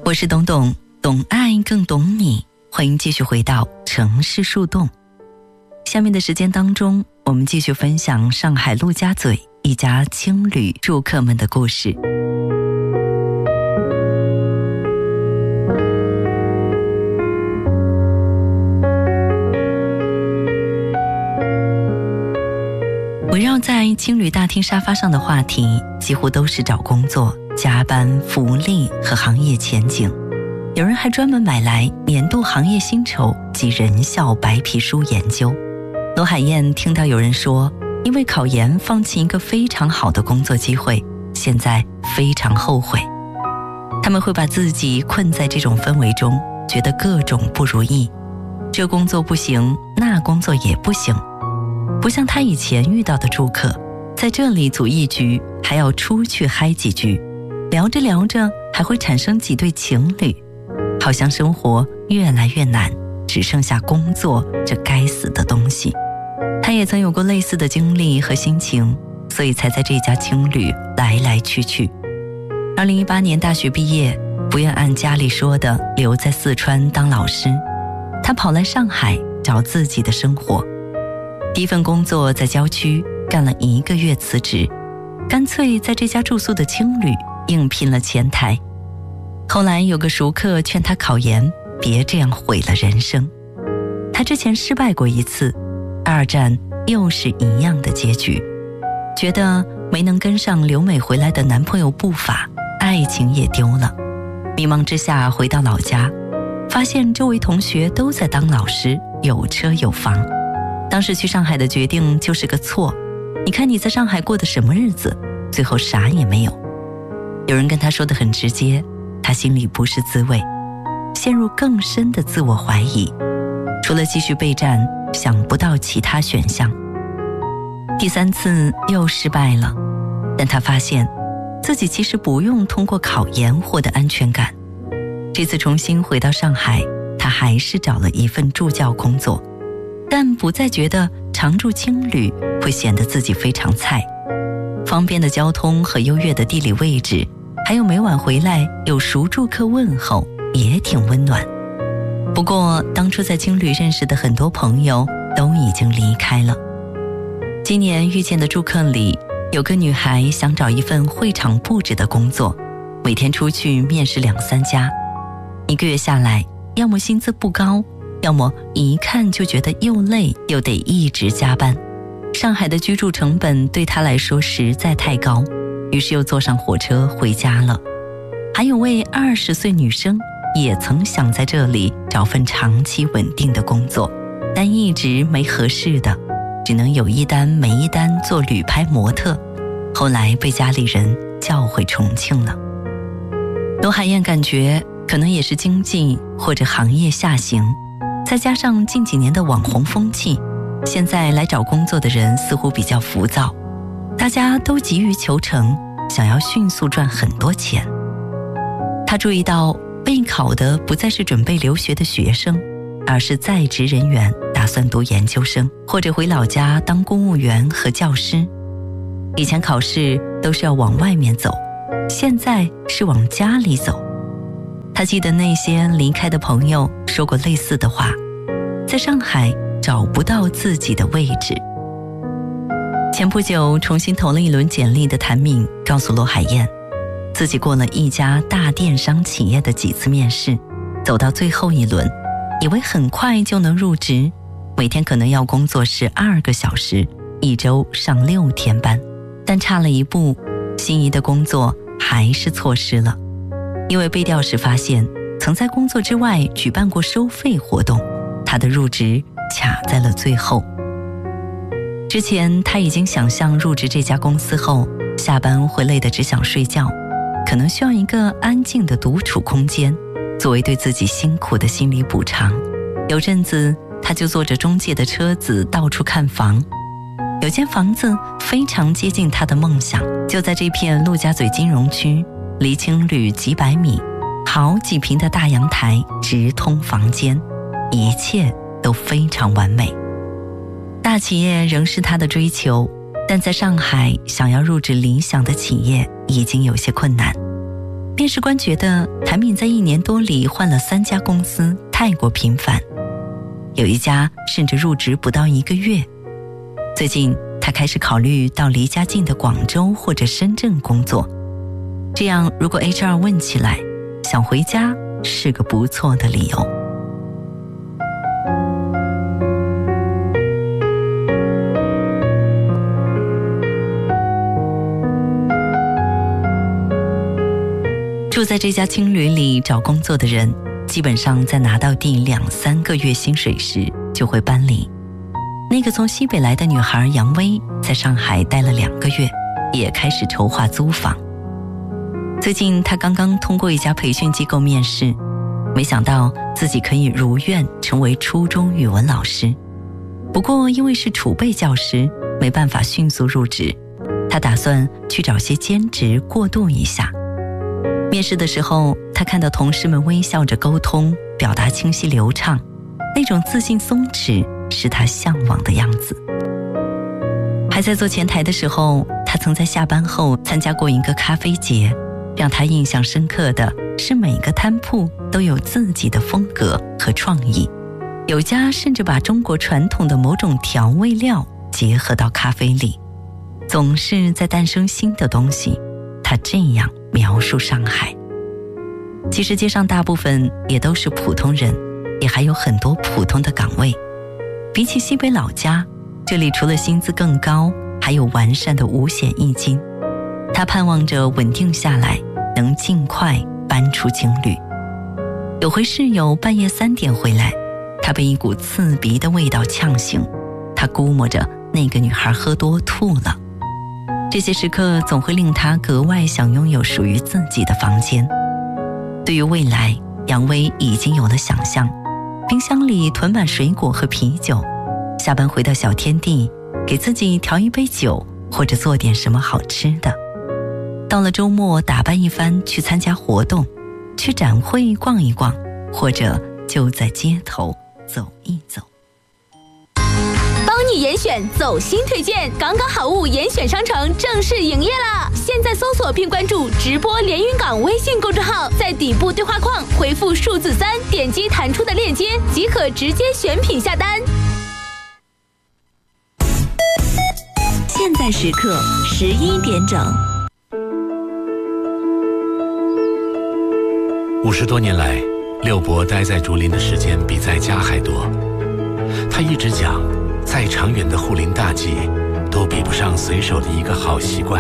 我是懂懂，懂爱更懂你，欢迎继续回到城市树洞。下面的时间当中，我们继续分享上海陆家嘴一家青旅住客们的故事。围绕在青旅大厅沙发上的话题几乎都是找工作、加班、福利和行业前景。有人还专门买来年度行业薪酬及人效白皮书研究。罗海燕听到有人说，因为考研放弃一个非常好的工作机会，现在非常后悔。他们会把自己困在这种氛围中，觉得各种不如意，这工作不行，那工作也不行。不像他以前遇到的住客，在这里组一局还要出去嗨几局，聊着聊着还会产生几对情侣，好像生活越来越难，只剩下工作这该死的东西。他也曾有过类似的经历和心情，所以才在这家青旅来来去去。2018年大学毕业，不愿按家里说的留在四川当老师，他跑来上海找自己的生活。第一份工作在郊区，干了1个月辞职，干脆在这家住宿的青旅应聘了前台。后来有个熟客劝他考研，别这样毁了人生。他之前失败过一次，2战又是一样的结局，觉得没能跟上留美回来的男朋友步伐，爱情也丢了。迷茫之下回到老家，发现周围同学都在当老师，有车有房。当时去上海的决定就是个错，你看你在上海过的什么日子，最后啥也没有。有人跟他说得很直接，他心里不是滋味，陷入更深的自我怀疑，除了继续备战，想不到其他选项。第3次又失败了，但他发现自己其实不用通过考研获得安全感。这次重新回到上海，他还是找了一份助教工作，但不再觉得常住青旅会显得自己非常菜。方便的交通和优越的地理位置，还有每晚回来有熟住客问候，也挺温暖。不过当初在青旅认识的很多朋友都已经离开了。今年遇见的住客里，有个女孩想找一份会场布置的工作，每天出去面试2、3家，1个月下来，要么薪资不高，要么一看就觉得又累又得一直加班。上海的居住成本对他来说实在太高，于是又坐上火车回家了。还有位20岁女生也曾想在这里找份长期稳定的工作，但一直没合适的，只能有一单没一单做旅拍模特，后来被家里人叫回重庆了。罗海燕感觉可能也是经济或者行业下行，再加上近几年的网红风气，现在来找工作的人似乎比较浮躁，大家都急于求成，想要迅速赚很多钱。他注意到备考的不再是准备留学的学生，而是在职人员打算读研究生或者回老家当公务员和教师。以前考试都是要往外面走，现在是往家里走。他记得那些离开的朋友说过类似的话，在上海找不到自己的位置。前不久重新投了一轮简历的谭敏告诉罗海燕，自己过了一家大电商企业的几次面试，走到最后一轮，以为很快就能入职，每天可能要工作12个小时，1周上6天班，但差了一步，心仪的工作还是错失了。因为背调时发现曾在工作之外举办过收费活动，他的入职卡在了最后。之前他已经想象入职这家公司后，下班会累得只想睡觉，可能需要一个安静的独处空间，作为对自己辛苦的心理补偿。有阵子他就坐着中介的车子到处看房，有间房子非常接近他的梦想，就在这片陆家嘴金融区，离青旅几百米，好几平的大阳台直通房间，一切都非常完美。大企业仍是他的追求，但在上海想要入职理想的企业已经有些困难。 面试官觉得谭敏在1年多里换了3家公司，太过频繁，有一家甚至入职不到1个月。最近他开始考虑到离家近的广州或者深圳工作，这样如果 HR 问起来，想回家是个不错的理由。住在这家青旅里找工作的人，基本上在拿到第2-3个月薪水时就会搬离。那个从西北来的女孩杨薇在上海待了2个月，也开始筹划租房。最近她刚刚通过一家培训机构面试，没想到自己可以如愿成为初中语文老师。不过因为是储备教师，没办法迅速入职，她打算去找些兼职过渡一下。面试的时候，他看到同事们微笑着沟通，表达清晰流畅，那种自信松弛是他向往的样子。还在做前台的时候，他曾在下班后参加过一个咖啡节，让他印象深刻的是每个摊铺都有自己的风格和创意，有家甚至把中国传统的某种调味料结合到咖啡里，总是在诞生新的东西。他这样描述上海。其实街上大部分也都是普通人，也还有很多普通的岗位。比起西北老家，这里除了薪资更高，还有完善的五险一金。他盼望着稳定下来，能尽快搬出青旅。有回室友半夜3点回来，他被一股刺鼻的味道呛醒，他估摸着那个女孩喝多吐了。这些时刻总会令他格外想拥有属于自己的房间。对于未来，杨薇已经有了想象，冰箱里囤满水果和啤酒，下班回到小天地，给自己调一杯酒，或者做点什么好吃的。到了周末打扮一番去参加活动，去展会逛一逛，或者就在街头走一走。 帮你严选走心推荐，港港好物严选商城正式营业啦！现在搜索并关注直播连云港微信公众号，在底部对话框回复数字3，点击弹出的链接即可直接选品下单。 现在时刻11点整。 50多年来，六伯待在竹林的时间比在家还多。他一直讲，再长远的护林大计都比不上随手的一个好习惯。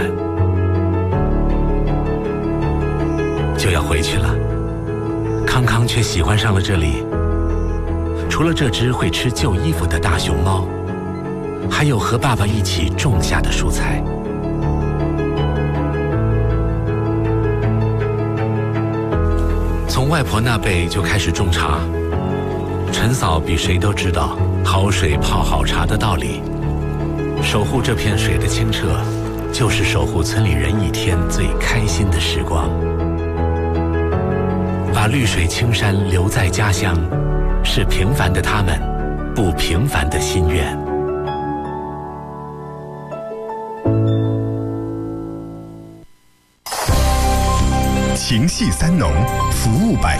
就要回去了，康康却喜欢上了这里。除了这只会吃旧衣服的大熊猫，还有和爸爸一起种下的蔬菜。从外婆那辈就开始种茶，陈嫂比谁都知道好水泡好茶的道理。守护这片水的清澈，就是守护村里人一天最开心的时光。把绿水青山留在家乡，是平凡的他们不平凡的心愿。 情系3浓，服务百